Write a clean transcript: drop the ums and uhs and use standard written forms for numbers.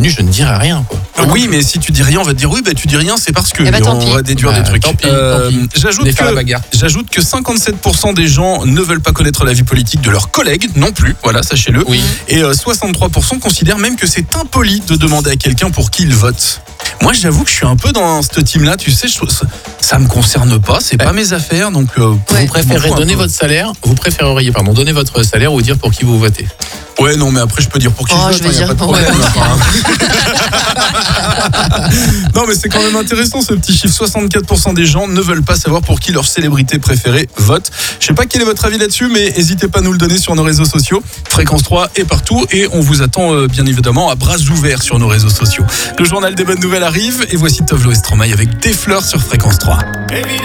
inconnue, je ne dirai rien, quoi. Oui, mais si tu dis rien, on va te dire oui, tu dis rien, c'est parce que on va déduire des trucs. Tant pis. J'ajoute que 57% des gens ne veulent pas connaître la vie politique de leurs collègues non plus, voilà, sachez-le. Oui. Et 63% considèrent même que c'est impoli de demander à quelqu'un pour qui il vote. Moi, j'avoue que je suis un peu dans ce team-là, tu sais, ça me concerne pas, c'est pas mes affaires, donc Vous préférez donner votre salaire, donner votre salaire ou dire pour qui vous votez. Ouais, non, mais après, je peux dire pour qui je vote, y a pas de problème. Non, mais c'est quand même intéressant ce petit chiffre. 64% des gens ne veulent pas savoir pour qui leur célébrité préférée vote. Je sais pas quel est votre avis là-dessus, mais n'hésitez pas à nous le donner sur nos réseaux sociaux. Fréquence 3 est partout et on vous attend bien évidemment à bras ouverts sur nos réseaux sociaux. Le journal des bonnes nouvelles arrive et voici Tovlo et Stromae avec Des fleurs sur Fréquence 3.